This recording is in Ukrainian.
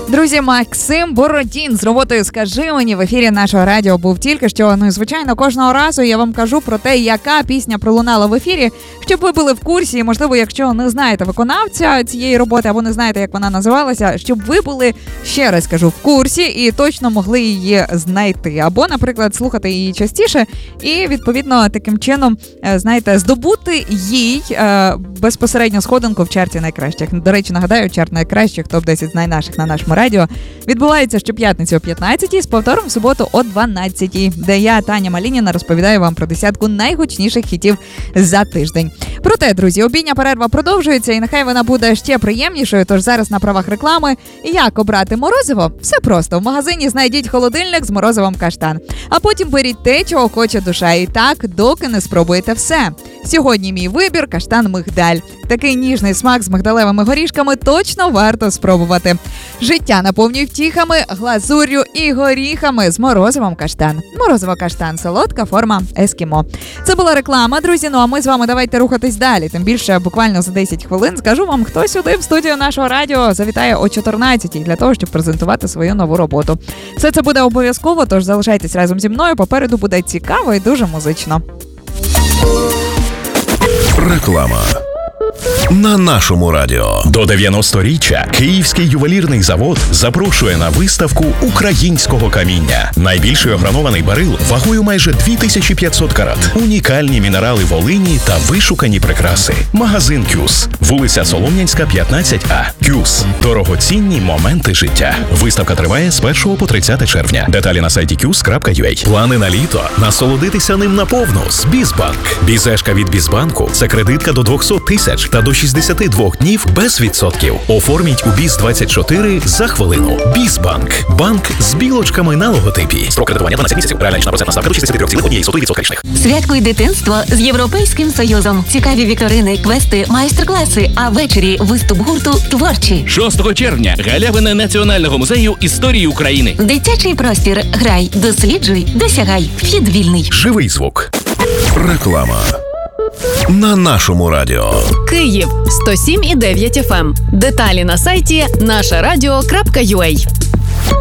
Друзі, Максим Бородін з роботою «Скажи мені» в ефірі нашого радіо був тільки що. Ну і, звичайно, кожного разу я вам кажу про те, яка пісня пролунала в ефірі, щоб ви були в курсі. І, можливо, якщо не знаєте виконавця цієї роботи або не знаєте, як вона називалася, щоб ви були, ще раз кажу, в курсі і точно могли її знайти. Або, наприклад, слухати її частіше і, відповідно, таким чином, знаєте, здобути їй безпосередньо сходинку в чарті найкращих. До речі, нагадаю, чарт найкращих, топ-10 найнаших на нашому радіо відбувається щоп'ятниці о 15-й, з повтором в суботу о 12-й, де я, Таня Малініна, розповідаю вам про десятку найгучніших хітів за тиждень. Проте, друзі, обідня перерва продовжується і нехай вона буде ще приємнішою, тож зараз на правах реклами. Як обрати морозиво? Все просто. В магазині знайдіть холодильник з морозивом каштан. А потім беріть те, чого хоче душа. І так, доки не спробуєте все. Сьогодні мій вибір – каштан-мигдаль. Такий ніжний смак з мигдалевими горішками точно варто спробувати. Життя наповнюй втіхами, глазур'ю і горіхами з морозивом каштан. Морозиво каштан – солодка форма ескімо. Це була реклама, друзі, ну а ми з вами давайте рухатись далі. Тим більше буквально за 10 хвилин скажу вам, хто сюди в студію нашого радіо завітає о 14-й для того, щоб презентувати свою нову роботу. Все це буде обов'язково, тож залишайтесь разом зі мною, попереду буде цікаво і дуже музично. Реклама на нашому радіо. До 90-річчя Київський ювелірний завод запрошує на виставку українського каміння. Найбільший огранований берил вагою майже 2500 карат. Унікальні мінерали Волині та вишукані прикраси. Магазин «Кюс». Вулиця Солом'янська, 15А. «Кюс». Дорогоцінні моменти життя. Виставка триває з 1 по 30 червня. Деталі на сайті kyus.ua. Плани на літо. Насолодитися ним наповну з Бізбанк. Бізешка від Бізбанку – це кредитка до 200 тисяч та до 62 днів без відсотків. Оформіть у Біз-24 за хвилину. Бізбанк. Банк з білочками на логотипі. Строк кредитування 12 місяців. Реальна річна процентна ставка до 63,1% річних. Святкуй дитинство з Європейським Союзом. Цікаві вікторини, квести, майстер-класи, а ввечері виступ гурту «Творчі». 6 червня. Галявина Національного музею історії України. Дитячий простір. Грай, досліджуй, досягай. Вхід вільний. Живий звук. Реклама на нашому радіо. Київ 107,9 FM. Деталі на сайті нашарадіо.ua.